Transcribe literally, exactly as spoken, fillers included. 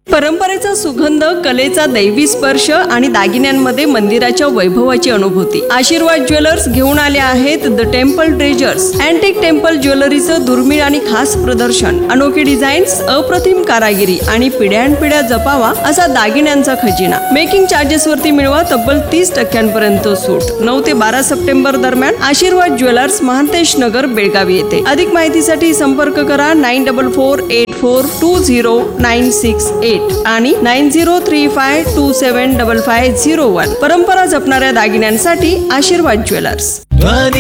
परंपरेचा सुगंध, कलेचा दैवी स्पर्श आणि दागिन्यांमध्ये मंदिराच्या वैभवाची अनुभूती. आशीर्वाद ज्वेलर्स घेऊन आले आहेत the temple treasures. Antique temple ज्वेलरीचं दुर्मिळ आणि खास प्रदर्शन, अनोखी डिझाईन्स, अप्रतिम कारागिरी आणि पिढ्यानपिढ्या जपावा असा दागिन्यांचा खजिना. मेकिंग चार्जेस वरती मिळवा तब्बल तीस टक्क्यांपर्यंत सूट. नऊ ते बारा सप्टेंबर दरम्यान आशीर्वाद ज्वेलर्स, महांतेश नगर, बेळगाव येथे. अधिक माहितीसाठी संपर्क करा nine double four eight four to zero nine six eight आणि nine zero three five to seven double five zero one. परंपरा जपणाऱ्या दागिन्यांसाठी आशीर्वाद ज्वेलर्स.